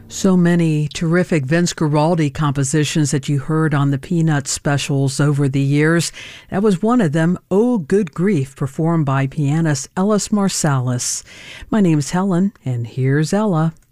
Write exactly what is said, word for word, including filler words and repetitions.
So many terrific Vince Guaraldi compositions that you heard on the Peanuts specials over the years. That was one of them, Oh Good Grief, performed by pianist Ellis Marsalis. My name's Helen, and here's Ella.